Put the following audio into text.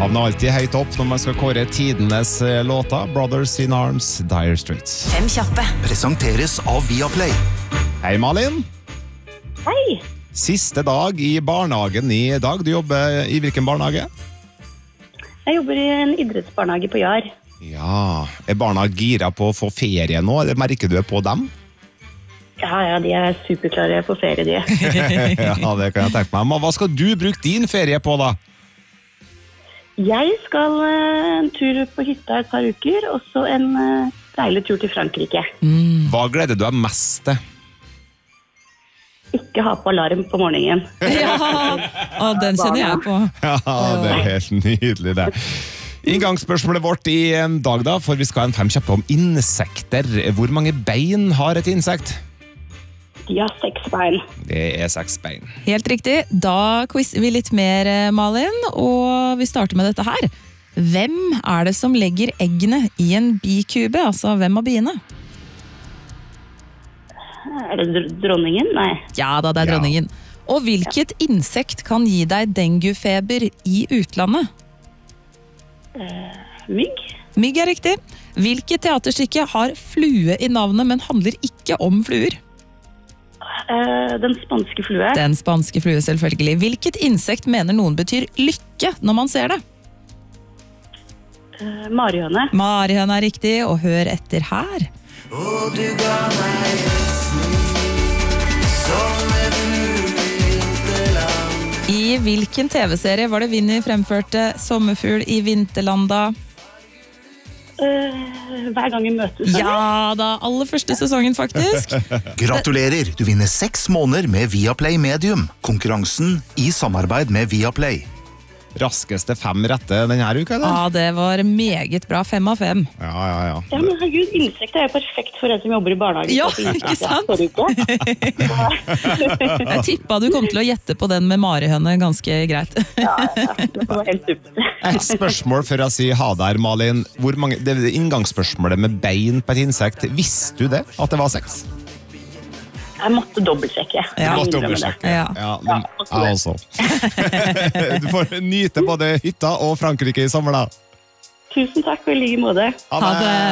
Havner alltid høyt opp når man skal kåre tidenes låter. Brothers in Arms, Dire Straits. 5 kjappe. Presenteres av Viaplay. Hei Malin. Hei, Siste dag i barnehagen i dag. Du jobber i hvilken barnehage? jeg jobber i en idrettsbarnehage på Jar. Ja, er barna gira på å få ferie nå? Eller merker du det på dem? Ja, de er superklare for ferie, de. Ja, det kan jeg tenke meg. Men hva skal du bruke din ferie på da? Jeg skal en tur på hytta et par uker, og så en deilig tur til Frankrike. Hva gleder du deg mest til? Ikke ha på alarm på morgenen. Ja, og den kjenner jeg på. Ja, det er helt nydelig det. Inngangsspørsmålet vårt i dag da, for vi skal ha en 5 kjappe om insekter. Hvor mange bein har et insekt? De har 6 bein. Det er 6 bein. Helt riktig. Da quizer vi litt mer, Malin, og vi starter med dette her. Hvem er det som legger eggene i en bikube? Altså, hvem av biene? Er det dronningen? Nei. Ja da, det er Ja. dronningen. Og hvilket insekt kan gi deg denguefeber i utlandet? Mygg? Mygg er riktig. Hvilket teaterstykke har flue i navnet, men handler ikke om fluer? Den spanske flue? Den spanske flue, selvfølgelig. Hvilket insekt mener noen betyr lykke når man ser det? Marihøne? Marihøne er riktig, og hør etter her. I hvilken TV-serie var det Vinnie fremførte Sommerfugl i Vinterlanda? Hver gang vi møtes. Ja da, aller første sesongen faktisk. Gratulerer, du vinner 6 måneder med Viaplay Medium. Konkurransen i samarbeid med Viaplay. Raskeste 5 rette denne uka, eller? Ja, det var meget bra. 5 av 5. Ja. Ja, men herregud, insekter er jo perfekt for en som jobber i barnehage. Ja, ikke sant? Jeg tippet du kom til å gjette på den med marihøne ganske greit. Ja, det var helt super. Et spørsmål før jeg sier ha der, Malin. Det er inngangsspørsmålet med bein på et insekt. Visste du det, at det var 6? Jeg måtte dobbeltsjekke. Ja. Du måtte dobbeltsjekke. Ja. Men jeg også. Du får nyte både hytta og Frankrike i sommer da. Tusen takk og i like måte. Ha det.